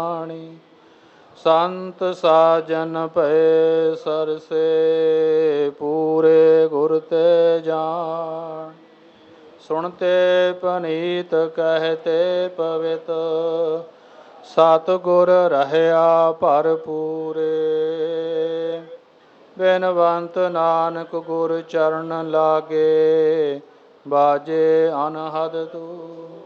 ਸੰਤ ਸਾਜਨ ਭਏ ਸਰਸੇ, ਪੂਰੇ ਗੁਰ ਤੇ ਜਾਣ। ਸੁਣਤੇ ਪਨੀਤ ਕਹਤੇ ਪਵਿੱਤ, ਸਤਿਗੁਰ ਰਹਿਆ ਭਰਪੂਰੇ। ਬਿਨਵੰਤ ਨਾਨਕ ਗੁਰ ਚਰਨ ਲਾਗੇ, ਬਾਜੇ ਅਨਹਦ ਤੂਰ।